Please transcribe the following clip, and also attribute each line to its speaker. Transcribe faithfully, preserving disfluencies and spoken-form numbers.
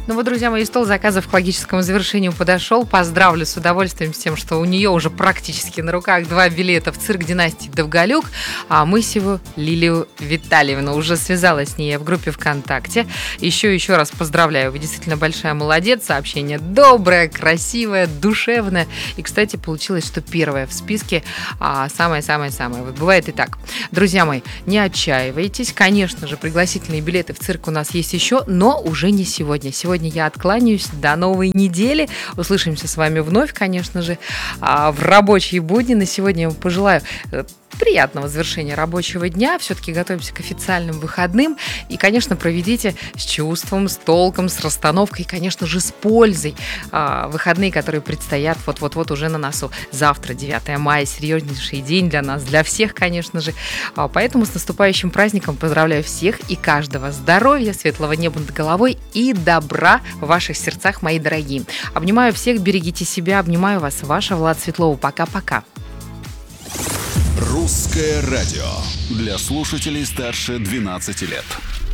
Speaker 1: Ну вот, друзья мои, стол заказов к логическому завершению подошел. Поздравлю с удовольствием с тем, что у нее уже практически на руках два билета в цирк династии Довголюк. А Мысеву Лилию Витальевну уже связалась с ней в группе ВКонтакте. Еще еще раз поздравляю. Вы действительно большая молодец. Сообщение доброе, красивое, душевное. И, кстати, получилось, что первое в списке а, самое-самое-самое. Вот бывает и так. Друзья мои, не отчаивайтесь. Конечно же, пригласительные билеты в цирк у нас есть еще, но уже не сегодня. Сегодня я откланяюсь до новой недели. Услышимся с вами вновь, конечно же, в рабочие будни. На сегодня я вам пожелаю приятного завершения рабочего дня. Все-таки готовимся к официальным выходным. И, конечно, проведите с чувством, с толком, с расстановкой, и, конечно же, с пользой выходные, которые предстоят вот-вот-вот уже на носу. Завтра, девятое мая, серьезнейший день для нас, для всех, конечно же. Поэтому с наступающим праздником поздравляю всех и каждого. Здоровья, светлого неба над головой и добра в ваших сердцах, мои дорогие. Обнимаю всех, берегите себя, обнимаю вас, ваша Влад Светлова. Пока-пока.
Speaker 2: Русское радио для слушателей старше двенадцати лет.